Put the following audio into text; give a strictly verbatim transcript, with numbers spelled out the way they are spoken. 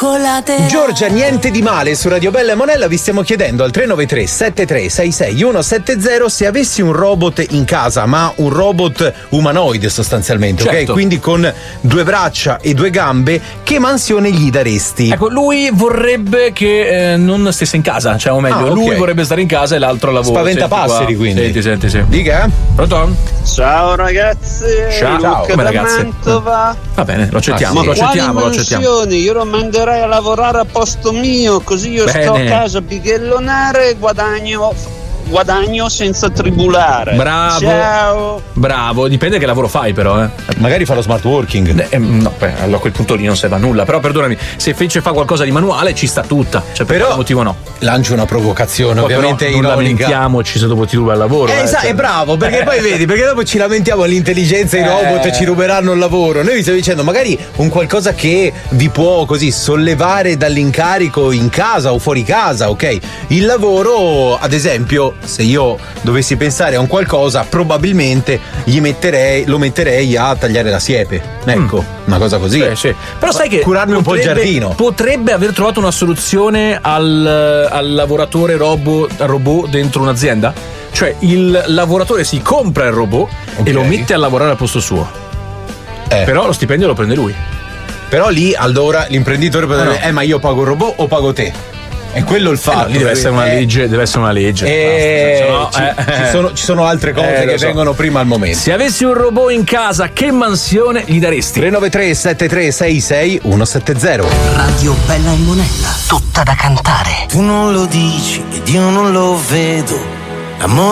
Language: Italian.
Coccolatera. Giorgia, niente di male su Radio Bella e Monella. Vi stiamo chiedendo al tre nove tre sette tre sei sei uno sette zero se avessi un robot in casa, ma un robot umanoide sostanzialmente, certo. ok? Quindi con due braccia e due gambe, che mansione gli daresti? Ecco, lui vorrebbe che eh, non stesse in casa, cioè o meglio, Ah, okay. lui vorrebbe stare in casa e l'altro lavora. Spaventapasseri, quindi. Senti, senti, sì. Dica? Pronto? Ciao ragazzi, Ciao, Luca come da ragazzi? Mantova. Va bene, lo accettiamo, Ah, sì. lo accettiamo, lo Quali accettiamo. mansioni? Io lo manderei a lavorare a posto mio, così io Bene. sto a casa a bighellonare e guadagno, guadagno senza tribulare. Bravo. Ciao. Bravo, dipende che lavoro fai però, eh. Magari fa lo smart working. Eh, no, beh, allora a quel punto lì non serve a nulla. Però perdonami, se invece fa qualcosa di manuale ci sta tutta. Cioè, per Però- quale motivo no? Lancio una provocazione, Poi ovviamente però non ironica. lamentiamoci se dopo ti ruba il lavoro. Eh, eh, sa- cioè. è bravo, perché poi vedi, perché dopo ci lamentiamo all'intelligenza, i Eh. robot ci ruberanno il lavoro. Noi vi stiamo dicendo magari un qualcosa che vi può così sollevare dall'incarico in casa o fuori casa, ok? Il lavoro, ad esempio, se io dovessi pensare a un qualcosa, probabilmente gli metterei, lo metterei a tagliare la siepe. Ecco, una cosa così. Sì, sì. Però sai che curarmi un po' il potrebbe- giardino. Potrebbe aver trovato una soluzione al, al lavoratore robot, robot dentro un'azienda? Cioè il lavoratore si compra il robot Ok. e lo mette a lavorare al posto suo. Eh. Però lo stipendio lo prende lui. Però lì allora l'imprenditore potrebbe no. dire, eh ma io pago il robot o pago te? È quello il Eh, fatto. no, lì deve essere una Eh, legge, deve essere una legge. Eh, Basta, se no, ci, eh, ci sono, ci sono altre cose Eh, lo che so. vengono prima al momento. Se avessi un robot in casa, che mansione gli daresti? tre nove tre sette tre sei sei uno sette zero. Radio Bella e Monella. Tutta da cantare. Tu non lo dici ed io non lo vedo. L'amore